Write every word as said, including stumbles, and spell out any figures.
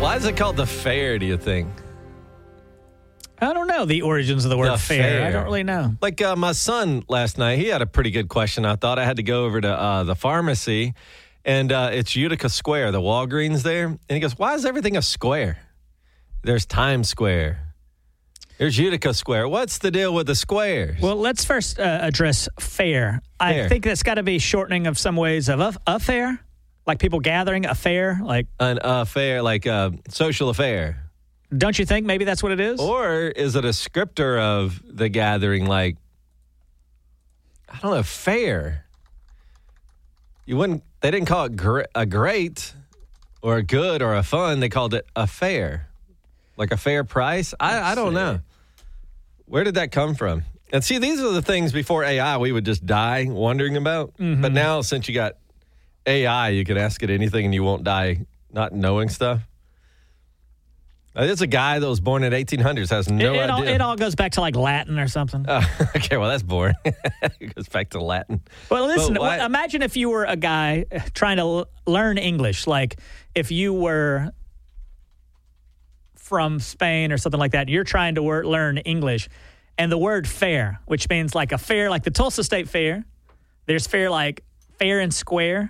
Why is it called the fair, do you think? I don't know the origins of the word The fair. fair. I don't really know. Like uh, my son last night, he had a pretty good question. I thought I had to go over to uh, the pharmacy, and uh, it's Utica Square, the Walgreens there. And he goes, why is everything a square? There's Times Square. There's Utica Square. What's the deal with the squares? Well, let's first uh, address fair. I Fair. think that's got to be shortening of some ways of a, a fair, like people gathering, a fair. Like, An affair, like a social affair. don't you think maybe that's what it is? Or is it a scripter of the gathering, like, I don't know, fair? You wouldn't, they didn't call it gr- a great or a good or a fun. They called it a fair. Like a fair price? I, I don't know. Where did that come from? And see, these are the things before A I we would just die wondering about. Mm-hmm. But now, since you got A I, you can ask it anything and you won't die not knowing stuff. Uh, There's a guy that was born in eighteen hundreds, has no it, it, all, idea. it all goes back to like Latin or something. Oh, okay, well, that's boring. It goes back to Latin. Well, listen, But why- w- imagine if you were a guy trying to l- learn English, like if you were from Spain or something like that, you're trying to wor- learn English, and the word fair, which means like a fair, like the Tulsa State Fair, there's fair like fair and square.